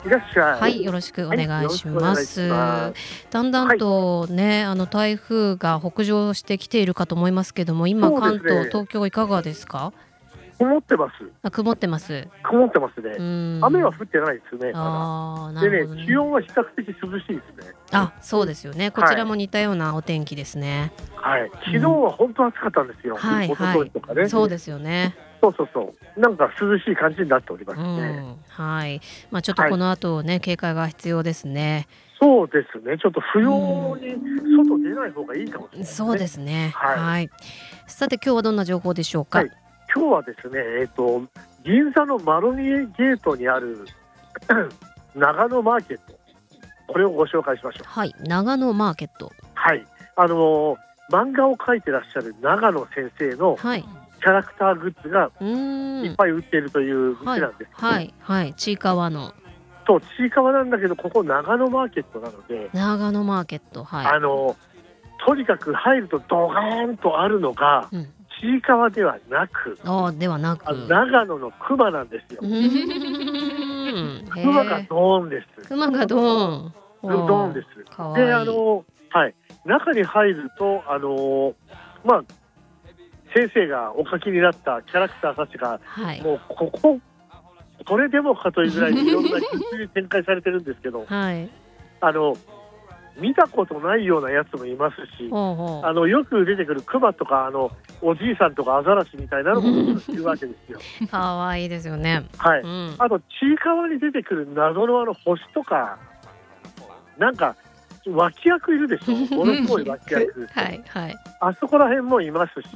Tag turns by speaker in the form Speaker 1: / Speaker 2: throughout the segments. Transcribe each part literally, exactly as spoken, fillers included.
Speaker 1: いらっしゃい。
Speaker 2: はい、よろしくお
Speaker 1: はい、
Speaker 2: 願い
Speaker 1: よろし
Speaker 2: しま
Speaker 1: くお願いしま
Speaker 2: す。
Speaker 1: す。
Speaker 2: だんだん
Speaker 1: はい。
Speaker 2: とね、あの台風が北上してきているかと思いますけども、今
Speaker 1: そうで
Speaker 2: 関東、
Speaker 1: すね。
Speaker 2: 東京いかがですか？
Speaker 1: 曇ってます。
Speaker 2: あ、曇ってます。
Speaker 1: 曇ってます
Speaker 2: う
Speaker 1: ね。雨は
Speaker 2: ーん。
Speaker 1: 降ってないですね、まだ。
Speaker 2: ああ、な
Speaker 1: でね、
Speaker 2: るほどね。
Speaker 1: 気温は比較的涼しいですね。
Speaker 2: あ、そうですよね。こち
Speaker 1: はい。
Speaker 2: らも似たようなお天気ですね。
Speaker 1: はい。昨日
Speaker 2: うん。
Speaker 1: は本当暑かったんですよ。一昨日
Speaker 2: はいはい。
Speaker 1: とかね。
Speaker 2: そうですよね。
Speaker 1: そうそうそう。なんか涼しい感じになっておりま
Speaker 2: う
Speaker 1: すね。
Speaker 2: ん、はい。ま、ちょっと
Speaker 1: はい。
Speaker 2: この後ね、警戒が必要ですね。
Speaker 1: そうですね。ちょっと不
Speaker 2: う
Speaker 1: 要に
Speaker 2: ん。
Speaker 1: 外出ない方がいいかもしれないです
Speaker 2: そうで
Speaker 1: ね。
Speaker 2: すね。
Speaker 1: はい。
Speaker 2: はい。さて今日はどんな情報でしょうか？
Speaker 1: はい。今日はですね、えっと、銀座のマロニエゲートにある長野マーケット、これをご紹介しましょう。
Speaker 2: はい、長野マーケット。
Speaker 1: はい。あの、漫画を描いてらっしゃる長野先生の
Speaker 2: はい。
Speaker 1: キャラクターグッズが
Speaker 2: うーん。
Speaker 1: いっぱい売っているという
Speaker 2: はい、
Speaker 1: 店なんですけど、
Speaker 2: はいはい、ちいかわの
Speaker 1: そう、ちいかわなんだけど、ここ長野マーケットなので、
Speaker 2: 長野マーケット、はい。
Speaker 1: あの、とにかく入るとドカーンとあるのが、
Speaker 2: うん。
Speaker 1: ちいかわではなく、
Speaker 2: ああ、ではな
Speaker 1: あの
Speaker 2: く。
Speaker 1: 長野の熊なんですよ。
Speaker 2: うーん。
Speaker 1: 熊が
Speaker 2: へえ。
Speaker 1: ドーンです。
Speaker 2: 熊がドーン。
Speaker 1: ドーン
Speaker 2: わ
Speaker 1: です。
Speaker 2: あ、か
Speaker 1: で、
Speaker 2: わいい。
Speaker 1: あの、はい、中に入ると、あの、まあ、先生がお書きになったキャラクターたちが、
Speaker 2: はい。
Speaker 1: もうここ、これでもかというぐらいいろんなグッズに展開されてるんですけど、
Speaker 2: はい。
Speaker 1: あの、見たことないようなやつもいますし、
Speaker 2: ほうほう。
Speaker 1: あの、よく出てくるクマとか、あの、おじいさんとかアザラシみたいなのもいるわけですよ。
Speaker 2: かわいいですよね。
Speaker 1: はい。
Speaker 2: うん。
Speaker 1: あと、ちいかわに出てくる謎のあの星とか、なんか、脇役いるでしょ、ボロっぽい脇役。
Speaker 2: はいはい。
Speaker 1: あそこら辺もいますし、
Speaker 2: うん。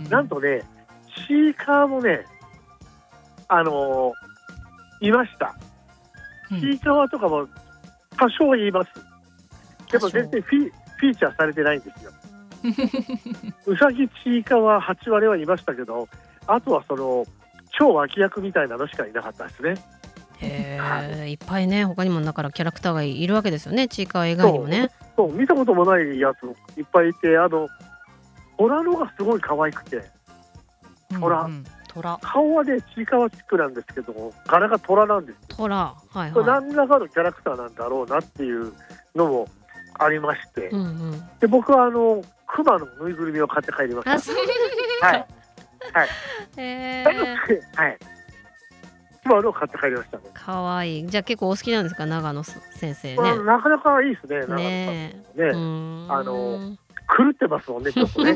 Speaker 1: なんとね、ちいかわもね、あのーいました。ちいかわとかも多少言います。でも全然フィフィーチャーされてないんですよ。うさぎ、ちいかわ、はち割はいましたけど、あとはその超脇役みたいなのしかいなかったですね。
Speaker 2: へ
Speaker 1: は
Speaker 2: え、いっぱいね、他にもだからキャラクターがいるわけですよね、ちいかわ以外にもね。
Speaker 1: そう、見たこともないやついっぱいいて、あの虎のがすごい可愛くて、虎、
Speaker 2: うんうん、虎。
Speaker 1: 顔はねちいかわチックなんですけども、柄が虎なんですよ。
Speaker 2: 虎、はい
Speaker 1: これ
Speaker 2: はい。
Speaker 1: 何らかのキャラクターなんだろうなっていうのもありまして、
Speaker 2: うんうん。
Speaker 1: で僕はあのクマのぬいぐるみを買って帰りました。
Speaker 2: あ、そうですか。
Speaker 1: はいはい
Speaker 2: へえ。
Speaker 1: はい。クマのを買って帰りましたね。
Speaker 2: かわいい。じゃあ結構お好きなんですか、長野先生
Speaker 1: まあ、
Speaker 2: ね。
Speaker 1: なかなかいいですね、長野さん
Speaker 2: ねえ。
Speaker 1: ね。
Speaker 2: うーん。
Speaker 1: あの狂ってますもんね、ちょっとね。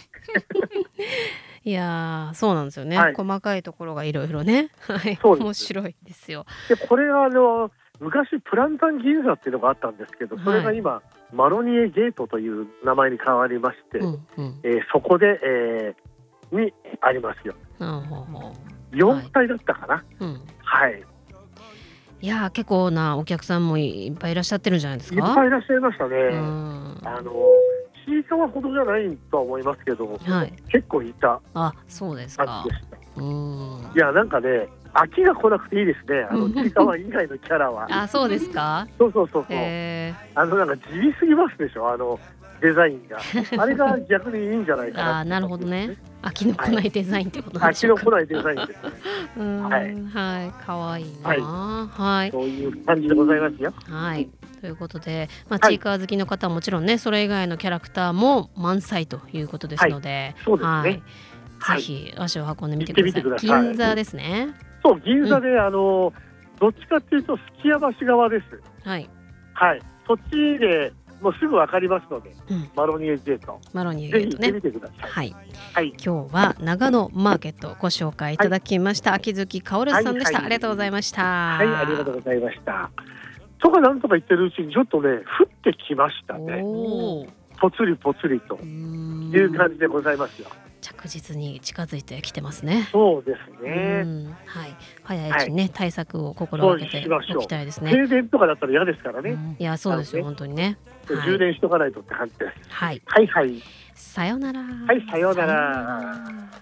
Speaker 2: いやー、そうなんですよね。
Speaker 1: はい。
Speaker 2: 細かいところがいろいろね、はい、
Speaker 1: そうです。
Speaker 2: 面白いですよ。
Speaker 1: で、これがあの昔プランタン銀座っていうのがあったんですけど、それが今、マロニエゲートという名前に変わりまして、
Speaker 2: うんうん。
Speaker 1: えーそこで、えーにありますよ。
Speaker 2: うん、ほうほう。
Speaker 1: よん体だったかな。
Speaker 2: うん。
Speaker 1: はい。
Speaker 2: いやー、結構なお客さんもいっぱいいらっしゃってるんじゃないです
Speaker 1: いっ
Speaker 2: か？
Speaker 1: ぱいいらっしゃいましたね。
Speaker 2: うーん。
Speaker 1: あのちいかわほどじゃないとは思いますけど、
Speaker 2: はい。
Speaker 1: 結構いた
Speaker 2: あ、そうですか。
Speaker 1: 感じでした。
Speaker 2: うーん。
Speaker 1: いや、なんかね、飽きが来なくていいですね、あのちいかわ以外のキャラは。
Speaker 2: あ、そうですか？
Speaker 1: そうそうそうそう。
Speaker 2: へえ。
Speaker 1: あのなんか地味すぎますでしょ、あのデザインが。あれが逆にいいんじゃないかな
Speaker 2: あー、
Speaker 1: って
Speaker 2: なるほどね。飽きのこないデザインってことなん
Speaker 1: 飽
Speaker 2: でしょうか。
Speaker 1: きの来ないデザインですね。
Speaker 2: うーん、
Speaker 1: は
Speaker 2: はい、可愛いな
Speaker 1: はい
Speaker 2: あ。はい。
Speaker 1: そういう感じでございますよ。
Speaker 2: はい。ということで、まあ、
Speaker 1: はい
Speaker 2: ちいかわ好きの方はもちろんね、それ以外のキャラクターも満載ということですので、
Speaker 1: そうですね。
Speaker 2: はい。
Speaker 1: はい
Speaker 2: ぜひ足を運んでみて
Speaker 1: 行って
Speaker 2: ください。
Speaker 1: みてください。
Speaker 2: 銀座ですね。
Speaker 1: そう、銀座で、あのどっちかっていうとすきや橋側です。
Speaker 2: はい。
Speaker 1: はい。そっちでもうすぐわかりますので、
Speaker 2: うん。
Speaker 1: マロニエゲート。
Speaker 2: マロニエゲ
Speaker 1: ぜひ行って
Speaker 2: ートね。
Speaker 1: みてください。
Speaker 2: はい。
Speaker 1: はい。
Speaker 2: 今日は長野マーケットをご紹介いただきました。秋月かおるさんでした、
Speaker 1: はいはい
Speaker 2: ありがとうございました。
Speaker 1: はい、ありがとうございました。とかなんとか言ってるうちにちょっとね降ってきましたね。
Speaker 2: おお。
Speaker 1: ぽつりぽつりと
Speaker 2: うーん
Speaker 1: いう感じでございますよ。
Speaker 2: 着実に近づいてきてますね。
Speaker 1: そうです
Speaker 2: う
Speaker 1: ね。
Speaker 2: ん、はい。早いうちにね、対策を心
Speaker 1: そう
Speaker 2: がけて
Speaker 1: しましょう。
Speaker 2: おきたいですね。
Speaker 1: 停電とかだったら嫌ですからね。
Speaker 2: うんいや、そうですよ、
Speaker 1: あのね
Speaker 2: 本当にね。は
Speaker 1: 充
Speaker 2: い。
Speaker 1: 電しとかないとって感じです。
Speaker 2: はい。
Speaker 1: はいはい。
Speaker 2: さようなら。
Speaker 1: はい、さようなら。